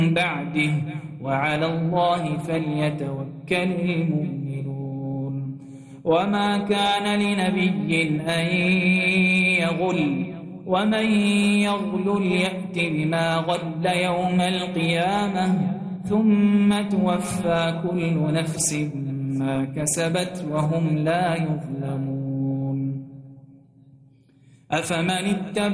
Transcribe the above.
بعده وعلى الله فليتوكل المؤمنون وما كان لنبي أن يغل ومن يغل يأت بما غل يوم القيامة ثم توفى كل نفس ما كسبت وهم لا يظلمون أفمن اتبع